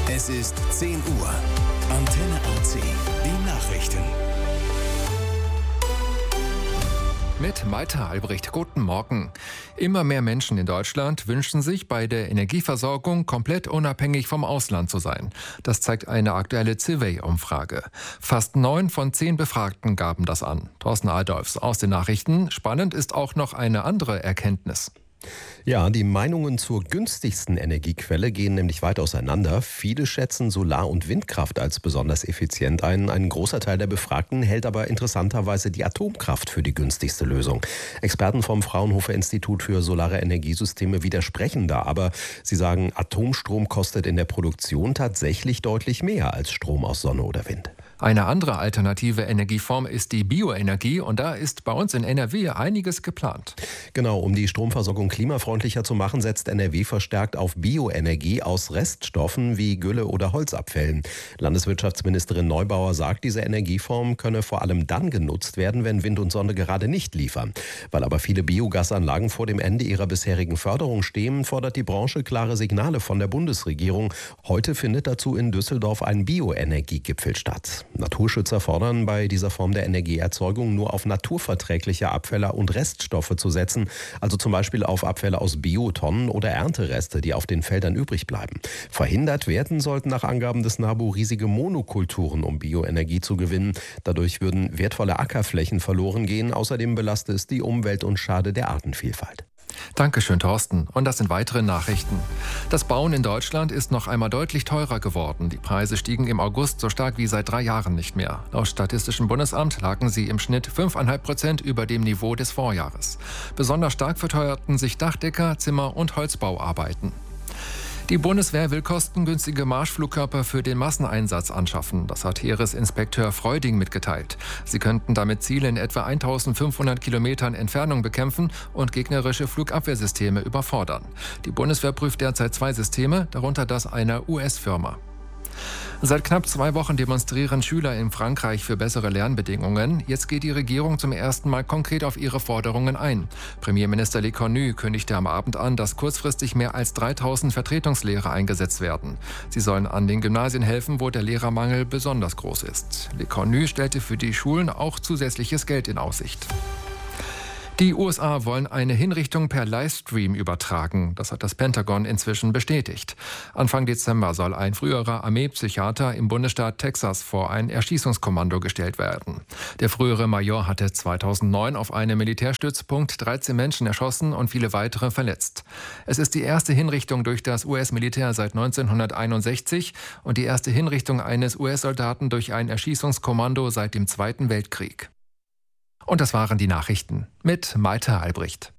Es ist 10 Uhr. Antenne AC. Die Nachrichten. Mit Malte Albrecht. Guten Morgen. Immer mehr Menschen in Deutschland wünschen sich, bei der Energieversorgung komplett unabhängig vom Ausland zu sein. Das zeigt eine aktuelle Civey-Umfrage. Fast 9 von 10 Befragten gaben das an. Thorsten Adolfs aus den Nachrichten. Spannend ist auch noch eine andere Erkenntnis. Ja, die Meinungen zur günstigsten Energiequelle gehen nämlich weit auseinander. Viele schätzen Solar- und Windkraft als besonders effizient ein. Ein großer Teil der Befragten hält aber interessanterweise die Atomkraft für die günstigste Lösung. Experten vom Fraunhofer Institut für solare Energiesysteme widersprechen da, aber sie sagen, Atomstrom kostet in der Produktion tatsächlich deutlich mehr als Strom aus Sonne oder Wind. Eine andere alternative Energieform ist die Bioenergie und da ist bei uns in NRW einiges geplant. Genau, um die Stromversorgung klimafreundlicher zu machen, setzt NRW verstärkt auf Bioenergie aus Reststoffen wie Gülle oder Holzabfällen. Landeswirtschaftsministerin Neubauer sagt, diese Energieform könne vor allem dann genutzt werden, wenn Wind und Sonne gerade nicht liefern. Weil aber viele Biogasanlagen vor dem Ende ihrer bisherigen Förderung stehen, fordert die Branche klare Signale von der Bundesregierung. Heute findet dazu in Düsseldorf ein Bioenergiegipfel statt. Naturschützer fordern, bei dieser Form der Energieerzeugung nur auf naturverträgliche Abfälle und Reststoffe zu setzen, also zum Beispiel auf Abfälle aus Biotonnen oder Erntereste, die auf den Feldern übrig bleiben. Verhindert werden sollten nach Angaben des NABU riesige Monokulturen, um Bioenergie zu gewinnen. Dadurch würden wertvolle Ackerflächen verloren gehen. Außerdem belaste es die Umwelt und schade der Artenvielfalt. Dankeschön, Thorsten. Und das sind weitere Nachrichten. Das Bauen in Deutschland ist noch einmal deutlich teurer geworden. Die Preise stiegen im August so stark wie seit 3 Jahren nicht mehr. Laut Statistischem Bundesamt lagen sie im Schnitt 5,5% über dem Niveau des Vorjahres. Besonders stark verteuerten sich Dachdecker, Zimmer- und Holzbauarbeiten. Die Bundeswehr will kostengünstige Marschflugkörper für den Masseneinsatz anschaffen. Das hat Heeresinspekteur Freuding mitgeteilt. Sie könnten damit Ziele in etwa 1500 Kilometern Entfernung bekämpfen und gegnerische Flugabwehrsysteme überfordern. Die Bundeswehr prüft derzeit 2 Systeme, darunter das einer US-Firma. Seit knapp 2 Wochen demonstrieren Schüler in Frankreich für bessere Lernbedingungen. Jetzt geht die Regierung zum ersten Mal konkret auf ihre Forderungen ein. Premierminister Lecornu kündigte am Abend an, dass kurzfristig mehr als 3000 Vertretungslehrer eingesetzt werden. Sie sollen an den Gymnasien helfen, wo der Lehrermangel besonders groß ist. Lecornu stellte für die Schulen auch zusätzliches Geld in Aussicht. Die USA wollen eine Hinrichtung per Livestream übertragen. Das hat das Pentagon inzwischen bestätigt. Anfang Dezember soll ein früherer Armeepsychiater im Bundesstaat Texas vor ein Erschießungskommando gestellt werden. Der frühere Major hatte 2009 auf einem Militärstützpunkt 13 Menschen erschossen und viele weitere verletzt. Es ist die erste Hinrichtung durch das US-Militär seit 1961 und die erste Hinrichtung eines US-Soldaten durch ein Erschießungskommando seit dem Zweiten Weltkrieg. Und das waren die Nachrichten mit Malte Albrecht.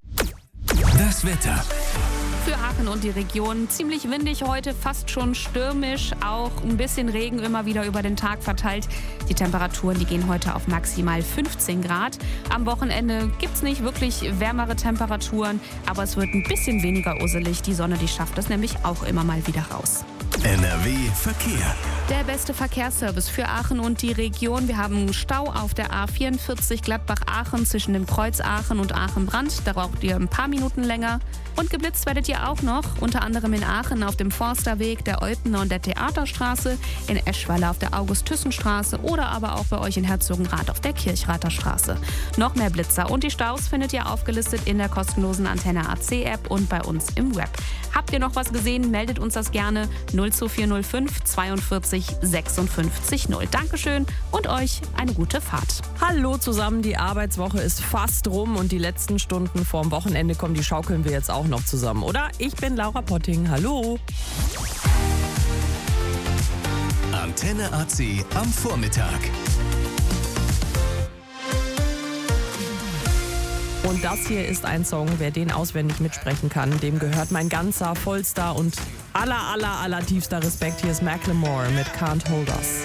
Das Wetter. Für Aachen und die Region ziemlich windig heute, fast schon stürmisch, auch ein bisschen Regen immer wieder über den Tag verteilt. Die Temperaturen, die gehen heute auf maximal 15 Grad. Am Wochenende gibt es nicht wirklich wärmere Temperaturen, aber es wird ein bisschen weniger urselig. Die Sonne, die schafft es nämlich auch immer mal wieder raus. NRW Verkehr. Der beste Verkehrsservice für Aachen und die Region. Wir haben Stau auf der A44 Gladbach-Aachen zwischen dem Kreuz Aachen und Aachen-Brand. Da braucht ihr ein paar Minuten länger. Und geblitzt werdet ihr auch noch, unter anderem in Aachen auf dem Forsterweg, der Eupener und der Theaterstraße, in Eschweiler auf der August-Thyssen-Straße oder aber auch bei euch in Herzogenrath auf der Kirchrather Straße. Noch mehr Blitzer und die Staus findet ihr aufgelistet in der kostenlosen Antenne AC-App und bei uns im Web. Habt ihr noch was gesehen, meldet uns das gerne 02405 42 56 0. Dankeschön und euch eine gute Fahrt. Hallo zusammen, die Arbeitswoche ist fast rum und die letzten Stunden vorm Wochenende kommen, die schaukeln wir jetzt auch noch zusammen, oder? Ich bin Laura Potting, hallo. Antenne AC am Vormittag. Und das hier ist ein Song, wer den auswendig mitsprechen kann, dem gehört mein ganzer, vollster und aller tiefster Respekt. Hier ist Macklemore mit Can't Hold Us.